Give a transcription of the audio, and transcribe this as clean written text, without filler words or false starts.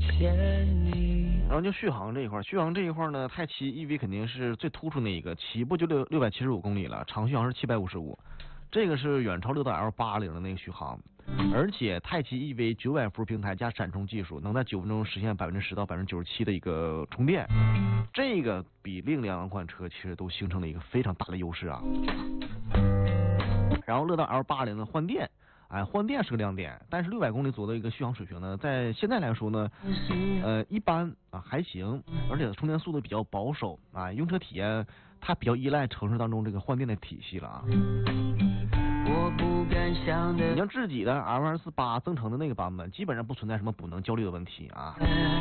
然后就续航这一块，续航这一块呢，太七 EV 肯定是最突出那一个，起步就675公里了，长续航是755，这个是远超6代 L80的那个续航，而且太七 EV 900伏平台加闪充技术，能在9分钟实现10%到97%的一个充电，这个比另两款车其实都形成了一个非常大的优势啊。然后乐道 L80的换电。换电是个亮点，但是600公里左右的一个续航水平呢，在现在来说呢，一般啊还行，而且充电速度比较保守啊，用车体验它比较依赖城市当中这个换电的体系了啊。我不敢想的，你像自己的 L248增程的那个版本，基本上不存在什么补能焦虑的问题啊。